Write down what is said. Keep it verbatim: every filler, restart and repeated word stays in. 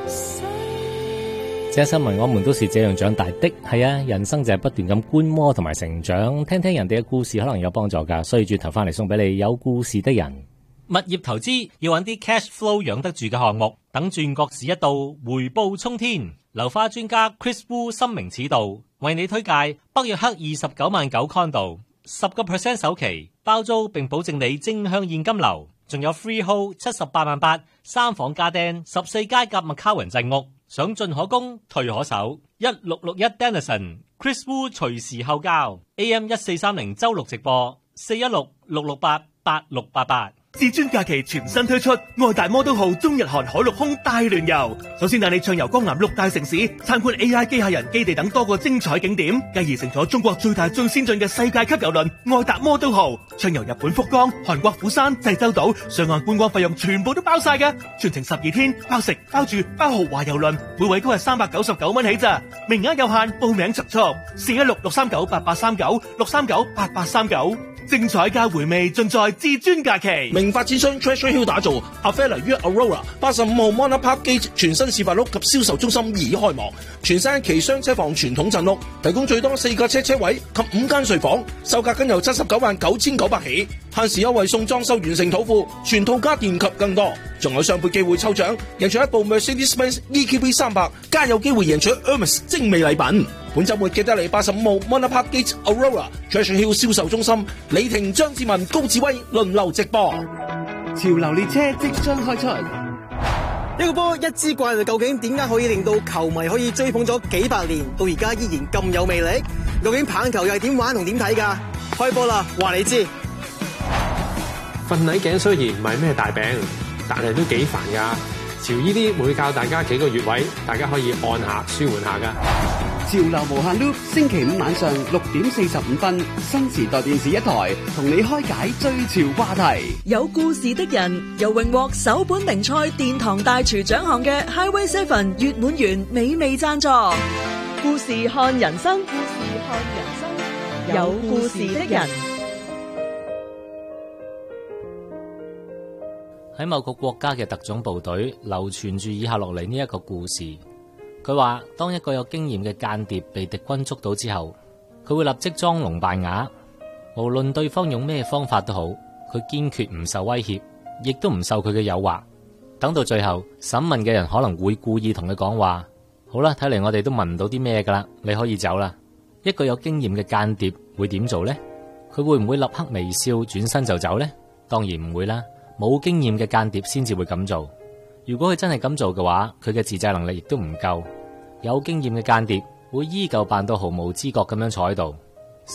這新聞我們都是這樣長大的，係啊，人生就係不斷咁觀摩同埋成長，聽聽人哋嘅故事可能有幫助噶，所以轉頭翻嚟送俾你有故事的人。 物業投資要揾啲 cash flow 養得住嘅項目，等轉角市一到，回報沖天。樓花專家 Chris Wu 深明此道，為你推介北約克二十九萬九 condo， 十個 percent 首期包租，並保證你正向現金流，仲有 freehold 七十八萬八，三房家丁，十四街夾麥卡雲鎮屋，想進可攻，退可守。一六六一 Denison Chris Wu 隨時候交 A M 一四三零周六直播四一六六六八八六八八。 至尊假期全新推出愛達摩都號中日韓海陸空大聯遊，首先帶你暢遊江南六大城市，參觀 A I 機械人基地等多個精彩景點，繼而乘坐中國最大最先進嘅世界級郵輪愛達摩都號，暢遊日本福岡、韓國釜山、濟州島，上岸觀光費用全部都包晒嘅，全程十二天，包食包住包豪華郵輪，每位都係三百九十九蚊起咋，名額有限，報名速速，四一六六三九八八三九六三九八八三九。精彩加回味盡在至尊假期。 明發展商 Treasure Hill 打造 Avella 於 Aurora 八十五號 Manor Park Gate 全新示範屋及銷售中心已開幕，全新一期雙車房傳統鎮屋，提供最多四架車車位及五間睡房，售價僅由七十九萬九千九百起，限時優惠送裝修完成土庫，全套家電及更多，仲有雙倍機會抽獎，贏取一部 Mercedes-Benz E Q B 三百，加有機會贏取 Hermes 精美禮品。本週末記得嚟八十五號 Manor Park Gate Aurora Treasure Hill 銷售中心，李婷、張志文、高志威輪流直播。 潮流列車即將開出，一個波一支怪，究竟點解可以令到球迷可以追捧咗幾百年，到而家依然咁有魅力？究竟棒球又係點玩同點睇㗎？開波啦，話你知。 瞓捩頸雖然唔係咩大病，但係都幾煩㗎。潮依啲會教大家幾個穴位，大家可以按下舒緩下㗎。 潮流無限 loop， 星期五晚上六點四十五分，新時代電視一台同你開解最潮話題。 有故事的人由榮獲首本名賽殿堂大廚獎項嘅 Highway Seven 月滿園美味贊助。故事看人生，故事看人生，有故事的人。 喺某個國家嘅特種部隊流傳住以下落嚟呢一個故事。佢話當一個有經驗嘅間諜被敵軍捉到之後，佢會立即裝聾扮啞，無論對方用咩方法都好，佢堅決唔受威脅，亦都唔受佢嘅誘惑。等到最後，審問嘅人可能會故意同佢講話，好啦，睇嚟我哋都聞唔到啲咩噶啦，你可以走啦。一個有經驗嘅間諜會點做呢？佢會唔會立刻微笑轉身就走呢？當然唔會啦，冇經驗嘅間諜先至會咁做。如果佢真係咁做嘅話，佢嘅自制能力亦都唔夠。有經驗嘅間諜會依舊扮到毫無知覺咁樣坐喺度，